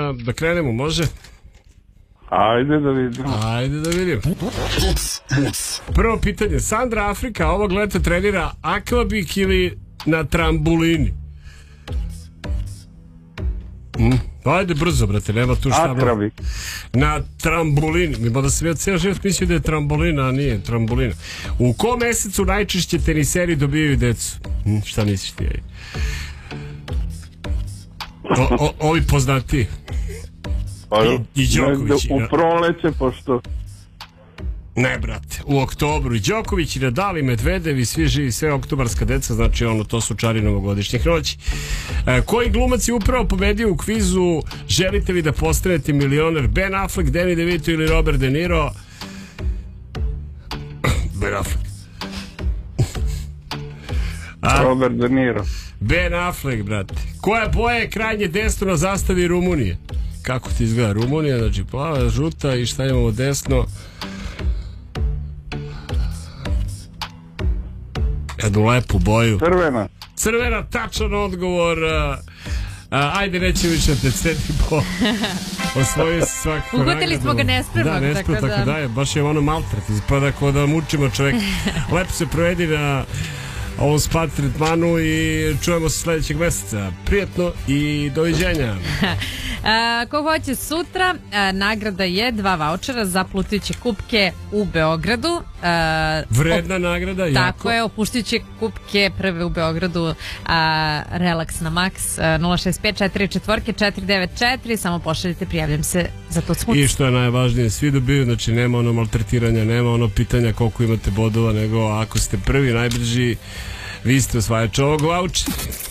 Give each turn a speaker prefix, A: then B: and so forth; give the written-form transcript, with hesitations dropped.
A: da krenemo, može?
B: Ajde da vidimo.
A: Ajde da vidimo. Prvo pitanje, Sandra Afrika ovog leta trenira akvabik ili na trambulini? Ajde brzo, brate, nema tu šta.
B: Akvabik.
A: Na trambulini. Mada sam ja cijel život mislio da je trambolina, a nije trambulina. U kom mesecu najčešće teniseri dobijaju decu? Šta misliš ti? Ovi poznati. I Đoković.
B: U proleće, pošto...
A: Ne, brate, u oktobru i Đoković i Nadal i Medvedev i svi živi, sve oktobarska deca, znači to su čari novogodišnjih noći. Koji glumac je upravo pobedio u kvizu Želite li da postanete milioner? Ben Affleck, Danny DeVito ili Robert De Niro? Ben Affleck.
B: Robert De Niro.
A: Ben Affleck, brate. Koja boja je krajnje desno na zastavi Rumunije? Kako ti izgleda Rumunija? Znači plava, žuta i šta imamo desno? Jednu lepu boju.
B: Crvena.
A: Crvena, tačan odgovor. Ajde, neće više te ceti po... Osvojio si svakako nagradu.
C: Ugotili smo ga nespremno.
A: Da, nespremno, tako da je. Baš je ono maltret. Ispada kao da mučimo čovjek. Lepo se provedi na ovom spa tretmanu i čujemo se sljedećeg meseca. Prijetno i doviđenja.
C: Ko hoće sutra, nagrada je 2 vaučera za plutajuće kupke u Beogradu.
A: Vredna nagrada, jako.
C: Tako je, opuštajuće kupke prve u Beogradu, Relax na Max, 065-44-494, samo pošaljite, prijavljam se za to smuc.
A: I što je najvažnije, svi dobiju, znači nema ono maltretiranja, nema ono pitanja koliko imate bodova, nego ako ste prvi, najbrži, vi ste osvajač ovog vaučera.